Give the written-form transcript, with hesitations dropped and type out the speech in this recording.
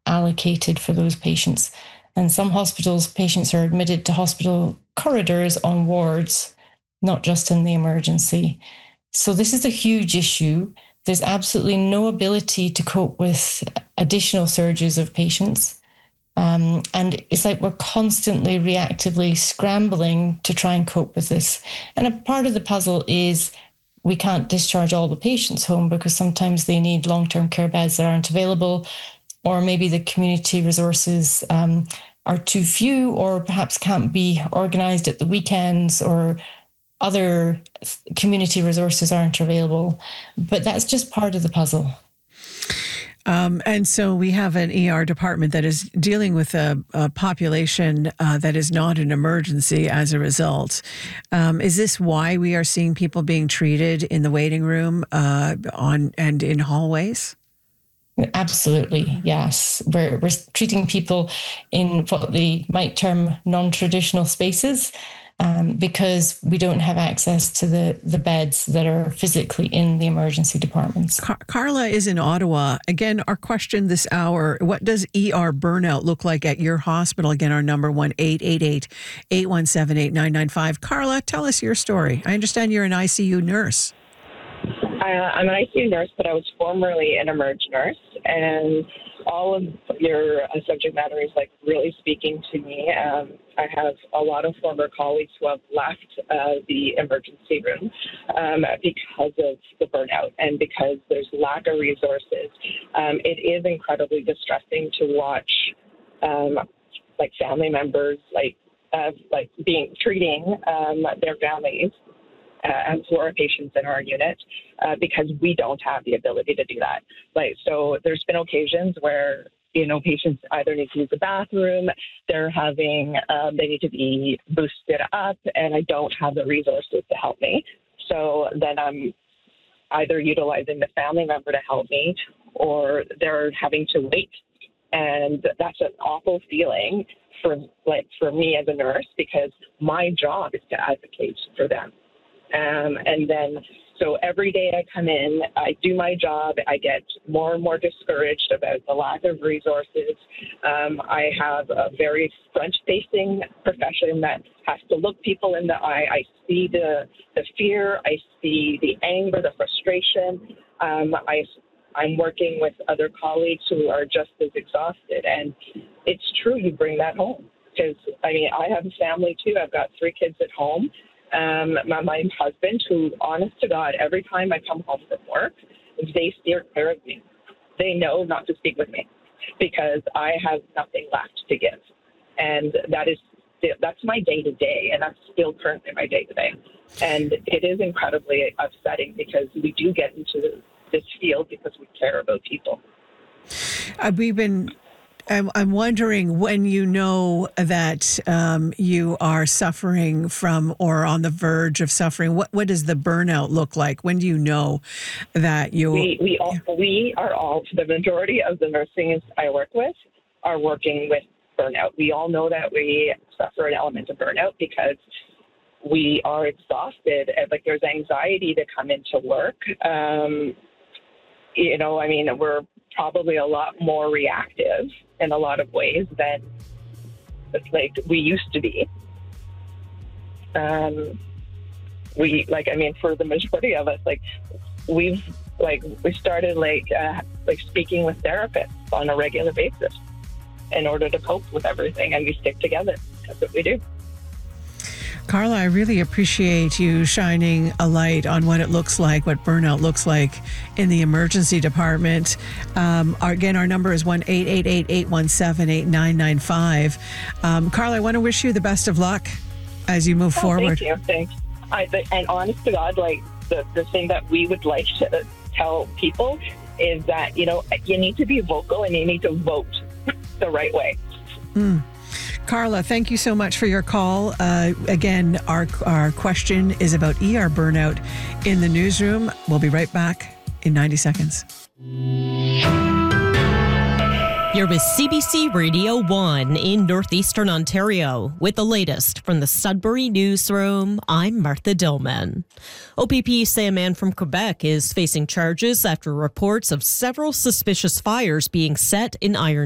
allocated for those patients. And some hospitals, patients are admitted to hospital corridors on wards, not just in the emergency. So this is a huge issue. There's absolutely no ability to cope with additional surges of patients. And it's like we're constantly reactively scrambling to try and cope with this. And a part of the puzzle is we can't discharge all the patients home because sometimes they need long-term care beds that aren't available, or maybe the community resources are too few, or perhaps can't be organized at the weekends, or other community resources aren't available. But that's just part of the puzzle. And so we have an ER department that is dealing with a population that is not an emergency as a result. Is this why we are seeing people being treated in the waiting room and in hallways? Absolutely, yes. We're treating people in what they might term non-traditional spaces, because we don't have access to the beds that are physically in the emergency departments. Carla is in Ottawa. Again, our question this hour, what does ER burnout look like at your hospital? Again, our number 1-888-817-8995. Carla, tell us your story. I understand you're an ICU nurse. I'm an ICU nurse, but I was formerly an emerg nurse, and all of your subject matter is like really speaking to me. I have a lot of former colleagues who have left the emergency room because of the burnout and because there's lack of resources. It is incredibly distressing to watch like family members treating their families who are patients in our unit because we don't have the ability to do that. So there's been occasions where, patients either need to use the bathroom, they need to be boosted up, and I don't have the resources to help me. So then I'm either utilizing the family member to help me, or they're having to wait. And that's an awful feeling for me as a nurse, because my job is to advocate for them. So every day I come in, I do my job, I get more and more discouraged about the lack of resources. I have a very front-facing profession that has to look people in the eye. I see the fear, I see the anger, the frustration. I'm working with other colleagues who are just as exhausted, and it's true, you bring that home. Because, I have a family too. I've got 3 kids at home. My husband, who, honest to God, every time I come home from work, they steer clear of me. They know not to speak with me because I have nothing left to give. And that's my day-to-day, and that's still currently my day-to-day. And it is incredibly upsetting because we do get into this field because we care about people. I'm wondering, when you know that you are suffering from or on the verge of suffering, what does the burnout look like? When do you know that you... We are all, the majority of the nursing I work with are working with burnout. We all know that we suffer an element of burnout because we are exhausted. There's anxiety to come into work. We're probably a lot more reactive in a lot of ways than we used to be. For the majority of us, we started speaking with therapists on a regular basis in order to cope with everything, and we stick together. That's what we do. Carla, I really appreciate you shining a light on what it looks like, what burnout looks like in the emergency department. Again, our number is 1-888-817-8995. Carla, I want to wish you the best of luck as you move forward. Thank you. Thanks. And honest to God, the thing that we would like to tell people is that, you need to be vocal and you need to vote the right way. Carla, thank you so much for your call. Again, our question is about ER burnout in the newsroom. We'll be right back in 90 seconds. You're with CBC Radio 1 in Northeastern Ontario. With the latest from the Sudbury Newsroom, I'm Martha Dillman. OPP say a man from Quebec is facing charges after reports of several suspicious fires being set in Iron